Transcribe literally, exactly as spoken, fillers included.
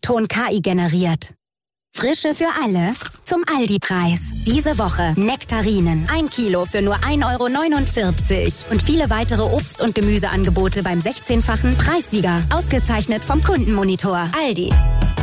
O-Ton K I generiert. Frische für alle zum Aldi-Preis. Diese Woche Nektarinen. Ein Kilo für nur ein Euro neunundvierzig. Und viele weitere Obst- und Gemüseangebote beim sechzehnfachen Preissieger. Ausgezeichnet vom Kundenmonitor. Aldi.